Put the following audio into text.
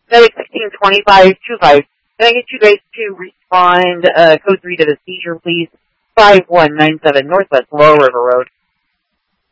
Medic 162525. Can I get you guys to respond, code 3 to the seizure, please? 5197 Northwest Lower River Road.